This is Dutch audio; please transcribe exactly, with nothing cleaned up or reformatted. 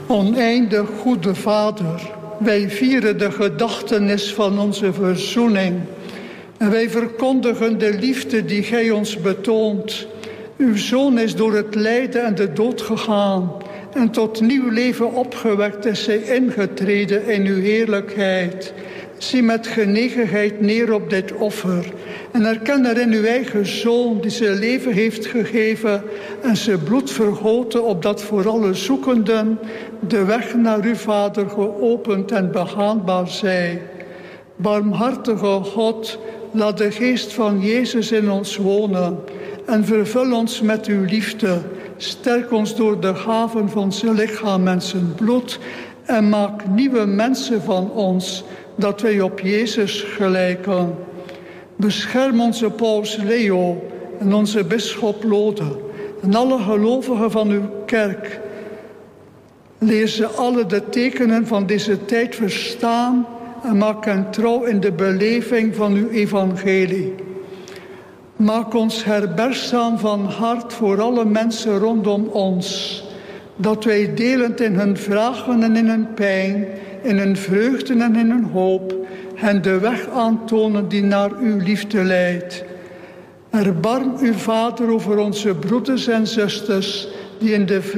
Oneindig goede Vader, wij vieren de gedachtenis van onze verzoening. En wij verkondigen de liefde die gij ons betoont. Uw Zoon is door het lijden en de dood gegaan. En tot nieuw leven opgewekt is zij ingetreden in uw heerlijkheid. Zie met genegenheid neer op dit offer. En herken erin uw eigen Zoon die zijn leven heeft gegeven en zijn bloed vergoten, opdat voor alle zoekenden de weg naar uw Vader geopend en begaanbaar zij. Barmhartige God, laat de geest van Jezus in ons wonen en vervul ons met uw liefde. Sterk ons door de gaven van zijn lichaam en zijn bloed en maak nieuwe mensen van ons, dat wij op Jezus gelijken. Bescherm onze paus Leo en onze bisschop Lode en alle gelovigen van uw kerk. Leer ze alle de tekenen van deze tijd verstaan en maak hen trouw in de beleving van uw evangelie. Maak ons herbergzaam van hart voor alle mensen rondom ons, dat wij delend in hun vragen en in hun pijn, in hun vreugden en in hun hoop, hen de weg aantonen die naar uw liefde leidt. Erbarm uw Vader over onze broeders en zusters die in de